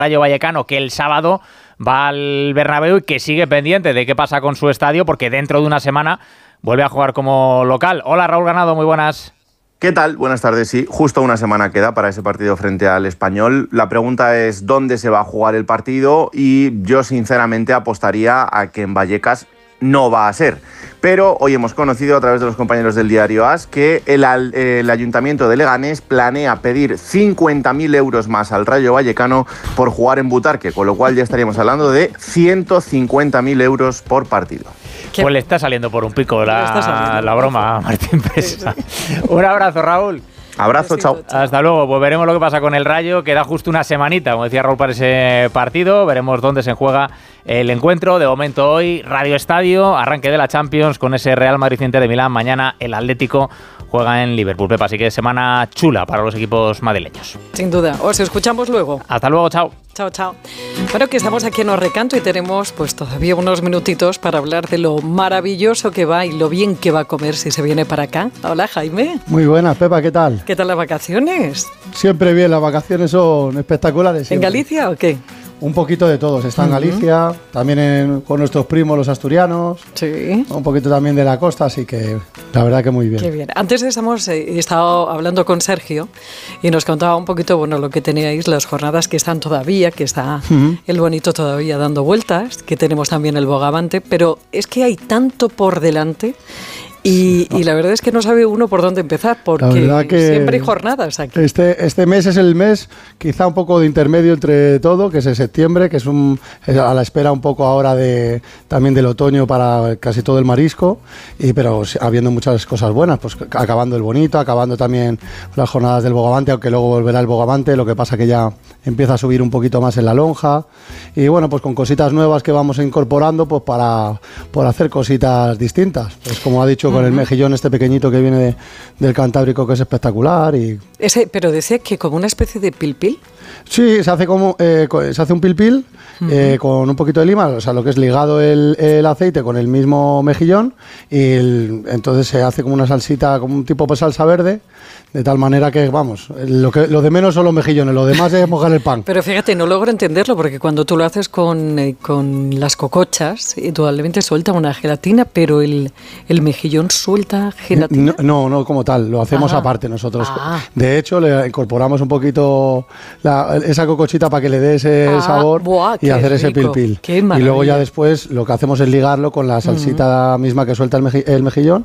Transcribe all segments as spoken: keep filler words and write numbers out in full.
Rayo Vallecano, que el sábado va al Bernabéu y que sigue pendiente de qué pasa con su estadio, porque dentro de una semana vuelve a jugar como local. Hola, Raúl Ganado, muy buenas. ¿Qué tal? Buenas tardes. Sí, justo una semana queda para ese partido frente al Español. La pregunta es dónde se va a jugar el partido y yo sinceramente apostaría a que en Vallecas no va a ser. Pero hoy hemos conocido a través de los compañeros del diario A S que el, el Ayuntamiento de Leganés planea pedir cincuenta mil euros más al Rayo Vallecano por jugar en Butarque, con lo cual ya estaríamos hablando de ciento cincuenta mil euros por partido. ¿Qué? Pues le está saliendo por un pico la, la broma a Martín Presa. Un abrazo, Raúl. Abrazo, chao. Hasta luego. Pues veremos lo que pasa con el Rayo. Queda justo una semanita, como decía Raúl, para ese partido. Veremos dónde se juega el encuentro. De momento hoy, Radio Estadio, arranque de la Champions con ese Real Madrid-Inter de Milán. Mañana el Atlético juega en Liverpool. Pepa, así que semana chula para los equipos madrileños. Sin duda. Os escuchamos luego. Hasta luego, chao. Chao, chao. Bueno, que estamos aquí en Os Recanto y tenemos pues todavía unos minutitos para hablar de lo maravilloso que va y lo bien que va a comer si se viene para acá. Hola, Jaime. Muy buenas, Pepa, ¿qué tal? ¿Qué tal las vacaciones? Siempre bien, las vacaciones son espectaculares. Siempre. ¿En Galicia o qué? Un poquito de todo. Se está en Galicia, uh-huh. también en, con nuestros primos los asturianos. Sí. Un poquito también de la costa, así que la verdad que muy bien. Qué bien. Antes estamos, eh, he estado hablando con Sergio y nos contaba un poquito, bueno, lo que teníais, las jornadas que están todavía, que está uh-huh. el bonito todavía dando vueltas, que tenemos también el Bogavante, pero es que hay tanto por delante. Y, y la verdad es que no sabe uno por dónde empezar, porque siempre hay jornadas aquí. Este, este mes es el mes quizá un poco de intermedio entre todo, que es el septiembre, que es, un, es a la espera un poco ahora de también del otoño para casi todo el marisco, y pero habiendo muchas cosas buenas, pues acabando el bonito, acabando también las jornadas del Bogavante, aunque luego volverá el Bogavante, lo que pasa que ya empieza a subir un poquito más en la lonja, y bueno, pues con cositas nuevas que vamos incorporando pues para, para hacer cositas distintas, pues como ha dicho con el mejillón este pequeñito que viene de, del Cantábrico, que es espectacular. Y ese, pero decía que como una especie de pil-pil. Sí, se hace como eh, se hace un pil-pil uh-huh. eh, con un poquito de lima, o sea, lo que es ligado el, el aceite con el mismo mejillón, y el, entonces se hace como una salsita, como un tipo de salsa verde, de tal manera que, vamos, lo, que, lo de menos son los mejillones, lo demás es mojar el pan. Pero fíjate, no logro entenderlo, porque cuando tú lo haces con, eh, con las cocochas, indudablemente suelta una gelatina, pero el, el mejillón suelta gelatina. No, no, no como tal, lo hacemos ah. aparte nosotros. Ah. De hecho, le incorporamos un poquito la, esa cocochita para que le dé ese ah, sabor buah, y hacer rico. Ese pil-pil. Y luego ya después lo que hacemos es ligarlo con la salsita uh-huh. misma que suelta el, meji, el mejillón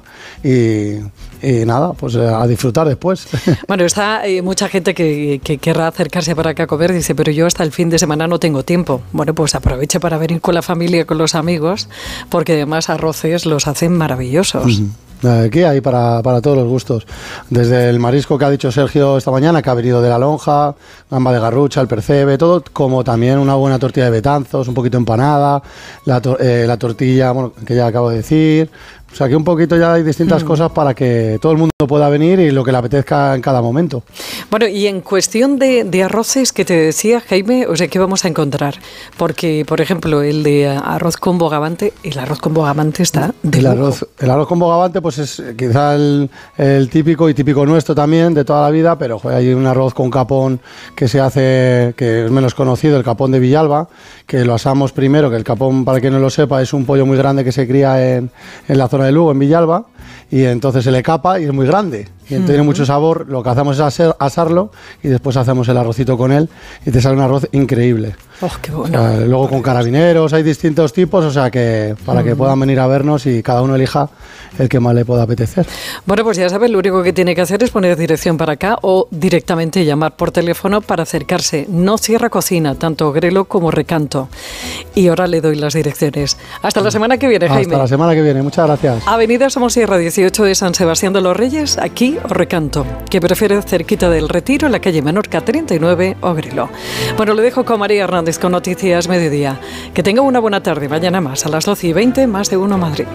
y, y nada, pues a disfrutar después. Bueno, está eh, mucha gente que, que querrá acercarse para acá a comer, dice, pero yo hasta el fin de semana no tengo tiempo. Bueno, pues aproveche para venir con la familia, con los amigos, porque además arroces los hacen maravillosos. Uh-huh. Aquí hay para, para todos los gustos. Desde el marisco que ha dicho Sergio esta mañana, que ha venido de la lonja, gamba de garrucha, el percebe, todo, como también una buena tortilla de betanzos, un poquito empanada, la, to- eh, la tortilla, bueno, que ya acabo de decir. O sea, que un poquito ya hay distintas mm. cosas para que todo el mundo pueda venir y lo que le apetezca en cada momento. Bueno, y en cuestión de, de arroces que te decía, Jaime, o sea, ¿qué vamos a encontrar? Porque, por ejemplo, el de arroz con bogavante, el arroz con bogavante está de el arroz, el arroz con bogavante, pues es quizá el, el típico y típico nuestro también de toda la vida, pero joder, hay un arroz con capón que se hace, que es menos conocido, el capón de Villalba, que lo asamos primero, que el capón, para quien no lo sepa, es un pollo muy grande que se cría en, en la zona de Lugo, en Villalba, y entonces se le capa y es muy grande y uh-huh. tiene mucho sabor. Lo que hacemos es asar, asarlo y después hacemos el arrocito con él y te sale un arroz increíble. Oh, qué bueno. O sea, luego con carabineros hay distintos tipos, o sea que para uh-huh. que puedan venir a vernos y cada uno elija el que más le pueda apetecer. Bueno, pues ya sabes, lo único que tiene que hacer es poner dirección para acá o directamente llamar por teléfono para acercarse. No cierra cocina, tanto Grelo como Recanto. Y ahora le doy las direcciones. Hasta la semana que viene, Jaime. Hasta la semana que viene, muchas gracias. Avenida Somosierra dieciocho de San Sebastián de los Reyes, aquí o Recanto, que prefiere cerquita del Retiro, en la calle Menorca treinta y nueve o Grelo. Bueno, lo dejo con María Hernández con Noticias Mediodía. Que tenga una buena tarde. Mañana más, a las doce y veinte, más de uno Madrid.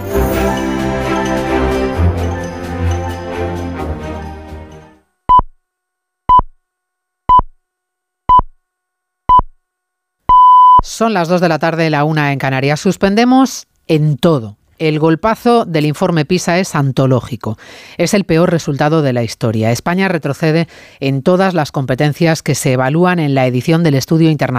Son las dos de la tarde, la una en Canarias. Suspendemos en todo. El golpazo del informe PISA es antológico. Es el peor resultado de la historia. España retrocede en todas las competencias que se evalúan en la edición del estudio internacional.